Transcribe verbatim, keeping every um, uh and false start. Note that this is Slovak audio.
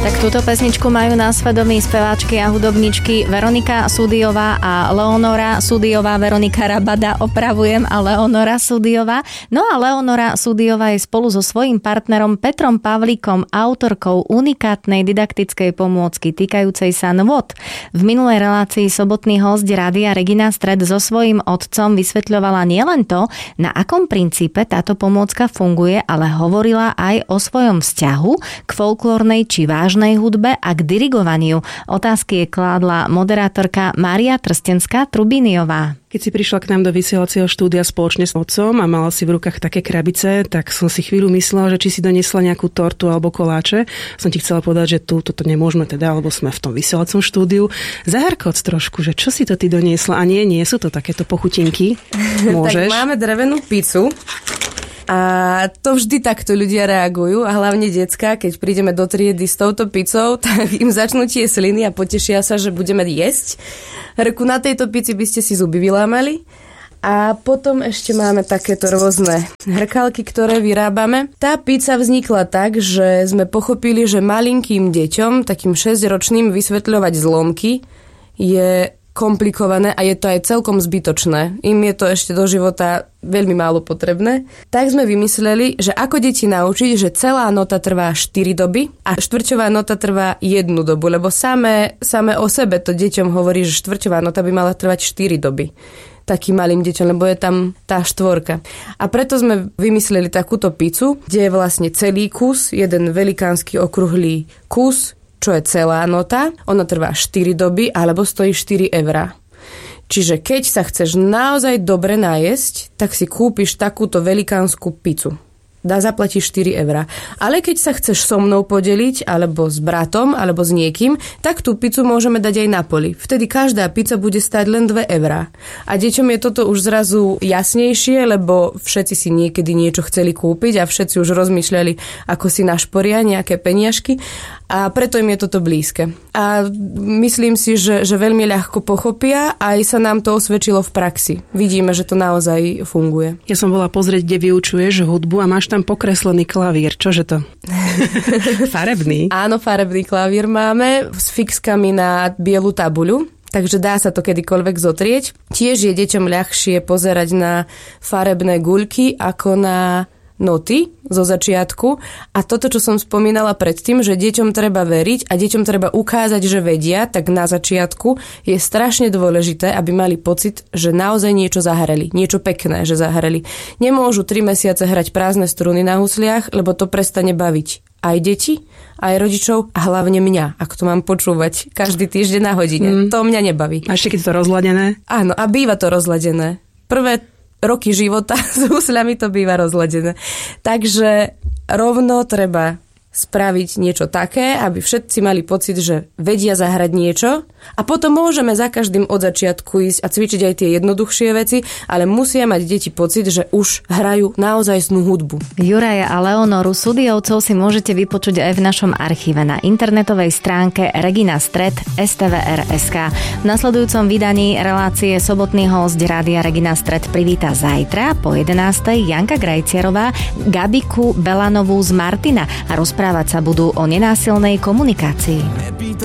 Tak túto pesničku majú na svedomí speváčky a hudobničky Veronika Súdiová a Leonora Súdiová. Veronika Rabada, opravujem, a Leonora Súdiová. No a Leonora Súdiová je spolu so svojím partnerom Petrom Pavlíkom autorkou unikátnej didaktickej pomôcky týkajúcej sa nôd. V minulej relácii sobotný hosť Rádia Regina Stred so svojím otcom vysvetľovala nielen to, na akom princípe táto pomôcka funguje, ale hovorila aj o svojom vzťahu k folklórnej či vážnej hudbe a k dirigovaniu. Otázky je kládla moderátorka Mária Trstenská-Trubíniová. Keď si prišla k nám do vysielacieho štúdia spoločne s otcom a mala si v rukách také krabice, tak som si chvíľu myslela, že či si doniesla nejakú tortu alebo koláče. Som ti chcela povedať, že tu toto nemôžeme teda, alebo sme v tom vysielacom štúdiu. Zaharkoc trošku, že čo si to ty doniesla? A nie, nie sú to takéto pochutinky. Môžeš. Tak máme drevenú pizzu. A to vždy takto ľudia reagujú a hlavne decká, keď prídeme do triedy s touto pizzou, tak im začnú tie sliny a potešia sa, že budeme jesť. Reku, na tejto pizzi by ste si zuby vylámali. A potom ešte máme takéto rôzne hrkalky, ktoré vyrábame. Tá pizza vznikla tak, že sme pochopili, že malinkým deťom, takým šesťročným, vysvetľovať zlomky je komplikované a je to aj celkom zbytočné. Im je to ešte do života veľmi málo potrebné. Tak sme vymysleli, že ako deti naučiť, že celá nota trvá štyri doby a štvrťová nota trvá jednu dobu, lebo samé, samé o sebe to deťom hovorí, že štvrťová nota by mala trvať štyri doby. Takým malým deťom, lebo je tam tá štvorka. A preto sme vymysleli takúto pizzu, kde je vlastne celý kus, jeden velikánsky okrúhlý kus, čo je celá nota, ona trvá štyri doby alebo stojí štyri eurá. Čiže keď sa chceš naozaj dobre najesť, tak si kúpiš takúto velikánsku pizzu. Dá zaplatíš štyri eurá. Ale keď sa chceš so mnou podeliť, alebo s bratom, alebo s niekým, tak tú pizzu môžeme dať aj na poli. Vtedy každá pizza bude stáť len dve eurá. A deťom je toto už zrazu jasnejšie, lebo všetci si niekedy niečo chceli kúpiť a všetci už rozmýšľali, ako si našporia nejaké peniažky. A preto im je toto blízke. A myslím si, že, že veľmi ľahko pochopia a aj sa nám to osvedčilo v praxi. Vidíme, že to naozaj funguje. Ja som bola pozrieť, kde vyučuješ hudbu a máš tam pokreslený klavír. Čože to? Farebný? Áno, farebný klavír máme s fixkami na bielu tabuľu. Takže dá sa to kedykoľvek zotrieť. Tiež je deťom ľahšie pozerať na farebné guľky ako na noty zo začiatku. A toto, čo som spomínala predtým, že deťom treba veriť a deťom treba ukázať, že vedia, tak na začiatku je strašne dôležité, aby mali pocit, že naozaj niečo zahrali, niečo pekné, že zahrali. Nemôžu tri mesiace hrať prázdne struny na husliach, lebo to prestane baviť aj deti, aj rodičov a hlavne mňa, ak to mám počúvať každý týždeň na hodine. Mm. To mňa nebaví. A ešte keď je to rozladené? Áno, a býva to rozladené. Prvé roky života s husľami to býva rozladené. Takže rovno treba spraviť niečo také, aby všetci mali pocit, že vedia zahrať niečo a potom môžeme za každým od začiatku ísť a cvičiť aj tie jednoduchšie veci, ale musia mať deti pocit, že už hrajú naozajstnú hudbu. Juraja a Leonoru Súdiovcov si môžete vypočuť aj v našom archíve na internetovej stránke Regina Stred bodka es té vé er bodka es ká. V nasledujúcom vydaní relácie sobotný hosť Rádia Regina Stred privíta zajtra po jedenástej Janka Grajciarová Gabiku Belanovú z Martina a rozprávať sa budú o nenásilnej komunikácii.